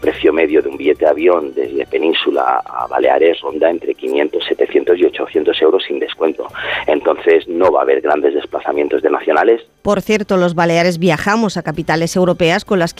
precio medio de un billete de avión desde Península a Baleares ronda entre 500, 700 y 800 euros sin descuento. Entonces no va a haber grandes desplazamientos de nacionales. Por cierto, los baleares viajamos a capitales europeas con las que